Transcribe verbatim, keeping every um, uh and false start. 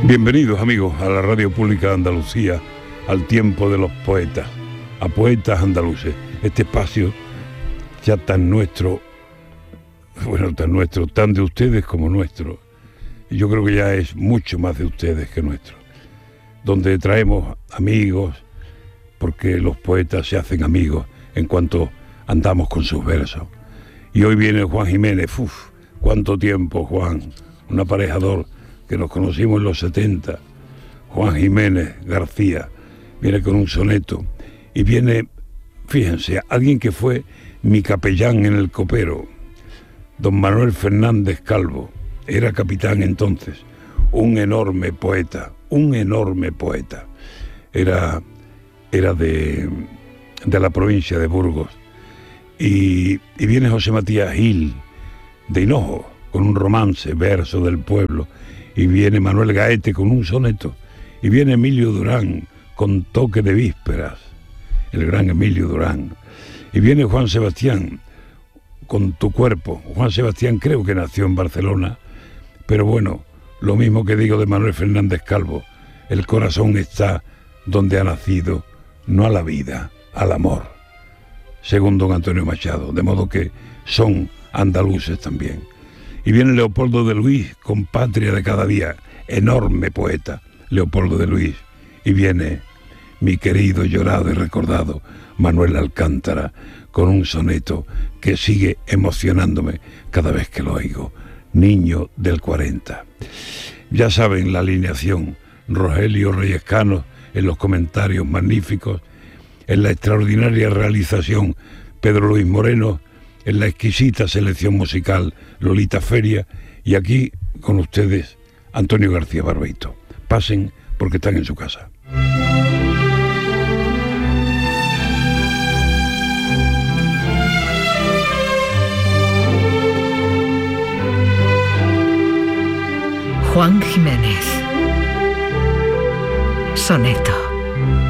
Bienvenidos amigos a la Radio Pública de Andalucía, al tiempo de los poetas, a poetas andaluces. Este espacio ya tan nuestro, bueno, tan nuestro, tan de ustedes como nuestro. Y yo creo que ya es mucho más de ustedes que nuestro. Donde traemos amigos, porque los poetas se hacen amigos en cuanto andamos con sus versos. Y hoy viene Juan Jiménez. Uf, cuánto tiempo, Juan, un aparejador que nos conocimos en los setenta, Juan Jiménez García, viene con un soneto y viene, fíjense, alguien que fue mi capellán en el copero, don Manuel Fernández Calvo, era capitán entonces, un enorme poeta, un enorme poeta, era, era de, de la provincia de Burgos, y, y viene José Matías Gil, de Hinojo, con un romance, verso del pueblo, y viene Manuel Gaete con un soneto, y viene Emilio Durán con toque de vísperas, el gran Emilio Durán, y viene Juan Sebastián con Tu cuerpo. Juan Sebastián creo que nació en Barcelona, pero bueno, lo mismo que digo de Manuel Fernández Calvo, el corazón está donde ha nacido, no a la vida, al amor, según don Antonio Machado, de modo que son andaluces también. Y viene Leopoldo de Luis con Patria de cada día, enorme poeta, Leopoldo de Luis. Y viene mi querido, llorado y recordado Manuel Alcántara con un soneto que sigue emocionándome cada vez que lo oigo, Niño del cuarenta. Ya saben la alineación, Rogelio Reyes Cano en los comentarios magníficos, en la extraordinaria realización Pedro Luis Moreno, en la exquisita selección musical Lolita Feria, y aquí con ustedes Antonio García Barbeito. Pasen porque están en su casa. Juan Jiménez. Soneto.